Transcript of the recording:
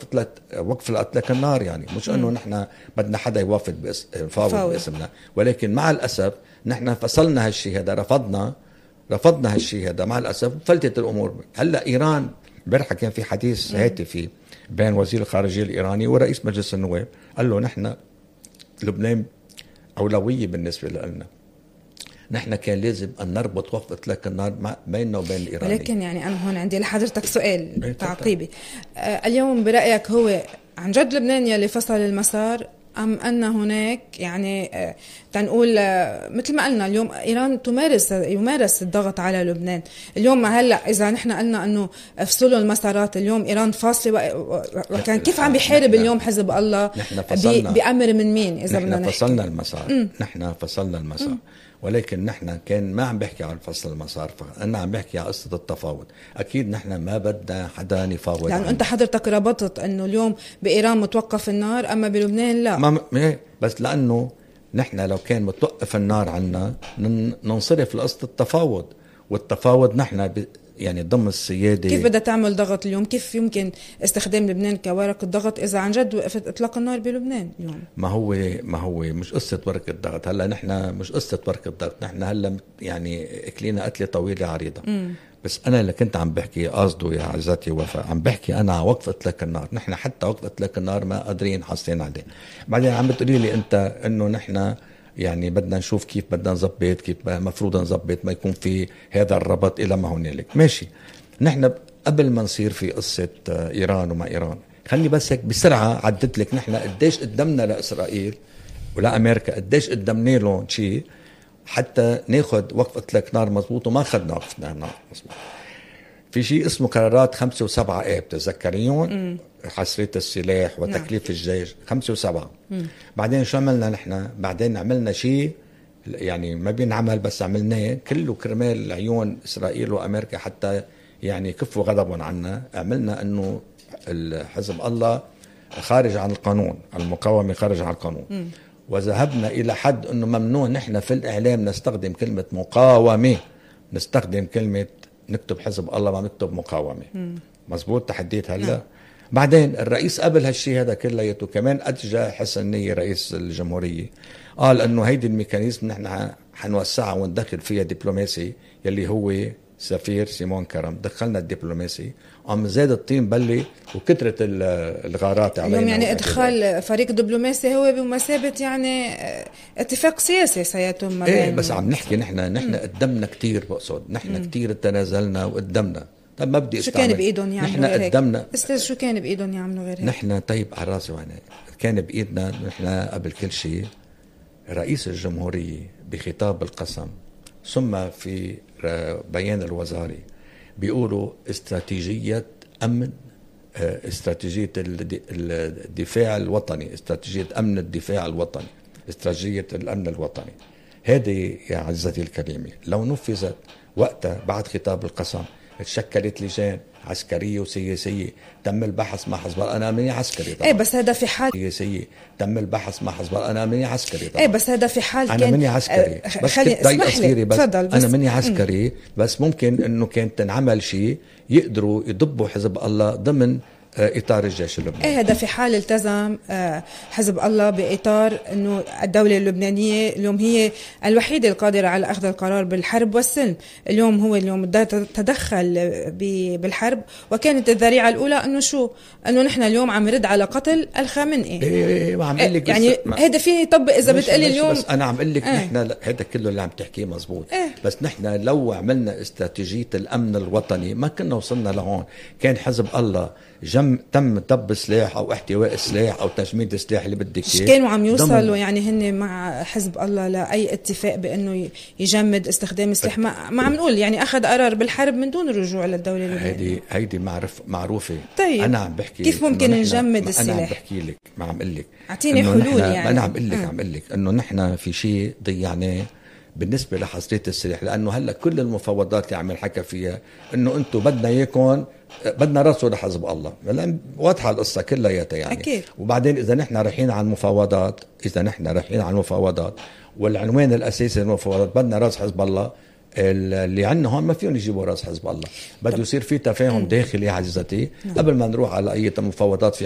وقف اطلاق النار، يعني مش انه نحن بدنا حدا يوافق يفاوض باسمنا، ولكن مع الاسف نحن فصلنا هالشيء هذا، رفضنا هالشيء هذا مع الاسف، فلتت الامور. هلا ايران امبارح كان في حديث هاتفي بين وزير الخارجيه الايراني ورئيس مجلس النواب، قال له نحن لبنان اولويه بالنسبه لنا، نحن كان لازم أن نربط وقف إطلاق النار بيننا وبين الإيراني. ولكن يعني أنا هون عندي لحضرتك سؤال تعقيبي. اليوم برأيك هو عن جد لبنان يلي فصل المسار، أم أن هناك يعني تنقول مثل ما قلنا اليوم إيران يمارس الضغط على لبنان اليوم؟ هلأ إذا نحن قلنا أنه فصلوا المسارات، اليوم إيران فاصلة، وكان كيف عم بيحارب اليوم حزب الله بأمر من مين؟ إذا نحن فصلنا المسار، نحن فصلنا المسار، ولكن نحن كان ما عم بحكي عن فصل المسار، أنا عم بحكي عن قصة التفاوض. أكيد نحن ما بدنا حدا يفاوض، لأن أنت حضرتك ربطت أنه اليوم بإيران متوقف النار أما بلبنان لا. بس لأنه نحن لو كان متوقف النار عنا ننصرف لقصة التفاوض، والتفاوض نحن يعني ضمن السيادة. كيف بدها تعمل ضغط اليوم؟ كيف يمكن استخدام لبنان كورقة ضغط إذا عن جد وقفت إطلاق النار بلبنان اليوم؟ ما هو مش قصة ورقة ضغط. هلا نحن مش قصة ورقة ضغط، نحن هلا يعني أكلينا قتلة طويلة عريضة. بس أنا اللي كنت عم بحكي قصده يا عزتي وفاء، عم بحكي أنا على وقف إطلاق النار. نحن حتى وقف إطلاق النار ما قادرين حاصلين عليه. بعدين عم بتقولي لي أنت إنه نحن يعني بدنا نشوف كيف بدنا نظبط، كيف مفروض نظبط ما يكون في هذا الربط إلى ما هنالك. ماشي، نحن قبل ما نصير في قصة إيران وما إيران، خلي بس هيك بسرعة عدت لك نحن قديش قدمنا لإسرائيل ولا أمريكا، قديش قدمنا لهم شيء حتى ناخد وقف إطلاق نار مزبوط، وما خدنا وقف نار مزبوط. في شيء اسمه قرارات 5 و7 آب تذكريون، حصرية السلاح وتكليف الجيش 5 و7. بعدين شو عملنا نحن؟ بعدين عملنا شيء يعني ما بينعمل بس عملناه كله كرمال عيون إسرائيل وأمريكا حتى يعني كفوا غضبهم عنا. عملنا أنه حزب الله خارج عن القانون، المقاومة خارج عن القانون. وذهبنا إلى حد أنه ممنوع نحن في الإعلام نستخدم كلمة مقاومة، نستخدم كلمة نكتب حزب الله ما نكتب مقاومة. مزبوط تحديت هلا. بعدين الرئيس قبل هالشي هذا كلياته كمان أتجى حسن نية رئيس الجمهورية، قال أنه هيدي الميكانيزم نحن حنوسعها وندخل فيها دبلوماسي، يلي هو سفير سيمون كرم. دخلنا الدبلوماسي، عم زاد الطين بلي وكترة الغارات علينا. اليوم يعني ادخال فريق دبلوماسي هو بمثابة يعني اتفاق سياسي سيتم. ايه بس عم نحكي نحن قدمنا كتير، بقصد نحن كتير تنازلنا وقدمنا. طب ما بدي شو كان بإيدهم يعملوا غير هيك؟ استاذ شو كان بإيدهم يعملوا غير هيك؟ نحن طيب على راسي وعيني كان بإيدنا نحن قبل كل شيء رئيس الجمهورية بخطاب القسم ثم في بيان الوزاري بيقولوا استراتيجية أمن، استراتيجية الدفاع الوطني، استراتيجية أمن الدفاع الوطني، استراتيجية الأمن الوطني. هذه يا عزتي الكريمة لو نفذت وقتها بعد خطاب القسم تشكلت لجان عسكرية وسياسية، تم البحث مع حزب الله. أنا مني عسكري طبعا. إيه بس هذا في حال سياسية تم البحث مع حزب الله. أنا مني عسكري طبعا. إيه بس هذا في حال أنا مني عسكري بس اسمح لي بس تفضل. أنا مني عسكري بس ممكن إنه كانت تنعمل شيء يقدروا يضبوا حزب الله ضمن إطار الجيش اللبناني. إيه هذا في حال التزم حزب الله بإطار إنه الدولة اللبنانية اليوم هي الوحيدة القادرة على أخذ القرار بالحرب والسلم. اليوم هو تدخل بالحرب، وكانت الذريعة الأولى إنه شو؟ إنه نحن اليوم عم نرد على قتل الخامنئي. إيه وعم أقول لك يعني هذا فيني يطبق إذا بتقلي اليوم. بس أنا عم أقول لك نحن هذا كله اللي عم تحكيه مزبوط. بس نحن لو عملنا استراتيجية الأمن الوطني ما كنا وصلنا لهون. كان حزب الله تم طب سلاح او احتواء سلاح او تجميد سلاح اللي بدك اياه. كانوا عم يوصلوا يعني هن مع حزب الله لاي اتفاق بانه يجمد استخدام السلاح. ما عم نقول يعني اخذ قرار بالحرب من دون الرجوع للدوله اللبنانيه. هيدي معروفه. طيب انا عم بحكي كيف ممكن نجمد السلاح؟ انا عم بحكي لك، ما عم اقول لك اعطيني حلول. يعني انا عم اقول لك انه نحن في شيء ضيعناه بالنسبة لحصرية السلاح، لأنه هلأ كل المفاوضات اللي عم نحكي فيها إنه أنتم بدنا إياكم بدنا رأسه لحزب الله. واضحة القصة كلها يعني. أكيد. وبعدين إذا نحن رايحين على المفاوضات والعنوان الأساسي للمفاوضات بدنا رأس حزب الله، اللي عندنا هون ما فيهم يجيبوا رأس حزب الله. بده يصير في تفاهم داخلي عزتي قبل ما نروح على أي مفاوضات في